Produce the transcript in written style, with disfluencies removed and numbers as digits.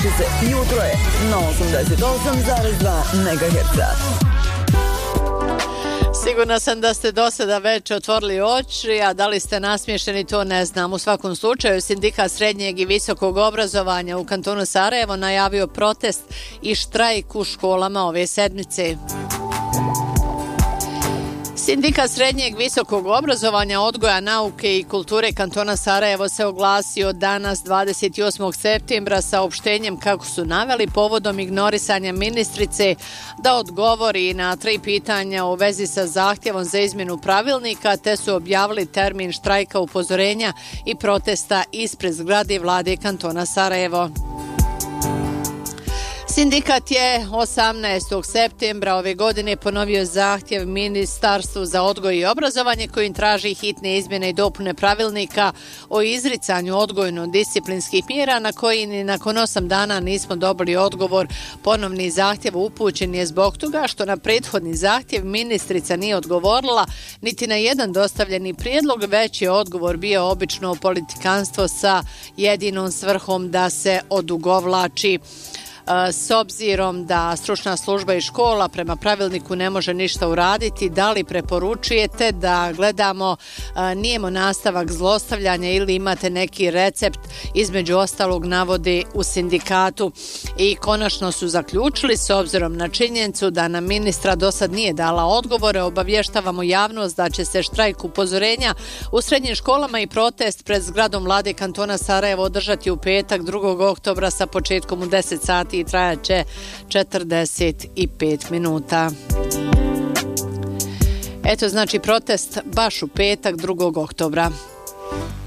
se, jutro je na 88,2 MHz. Sigurna sam da ste do sada već otvorili oči, a da li ste nasmiješeni to ne znam. U svakom slučaju, Sindikat srednjeg i visokog obrazovanja u kantonu Sarajevo najavio protest i štrajk u školama ove sedmice. Sindikat srednjeg visokog obrazovanja, odgoja, nauke i kulture kantona Sarajevo se oglasio danas 28. septembra saopštenjem kako su naveli povodom ignorisanja ministrice da odgovori na 3 pitanja u vezi sa zahtjevom za izmjenu pravilnika, te su objavili termin štrajka upozorenja i protesta ispred zgrade vlade kantona Sarajevo. Sindikat je 18. septembra ove godine ponovio zahtjev Ministarstvu za odgoj i obrazovanje kojim traži hitne izmjene i dopune pravilnika o izricanju odgojno-disciplinskih mjera na koji ni nakon 8 dana nismo dobili odgovor. Ponovni zahtjev upućen je zbog toga što na prethodni zahtjev ministrica nije odgovorila niti na jedan dostavljeni prijedlog, već je odgovor bio obično politikanstvo sa jedinom svrhom da se odugovlači. S obzirom da stručna služba i škola prema pravilniku ne može ništa uraditi, da li preporučujete da gledamo nijemo nastavak zlostavljanja ili imate neki recept, između ostalog navodi u sindikatu. I konačno su zaključili, s obzirom na činjenicu da nam ministra do sad nije dala odgovore, obavještavamo javnost da će se štrajk upozorenja u srednjim školama i protest pred zgradom vlade kantona Sarajevo održati u petak 2. oktobra sa početkom u 10 sati i trajat će 45 minuta. Eto, znači protest baš u petak 2. oktobra.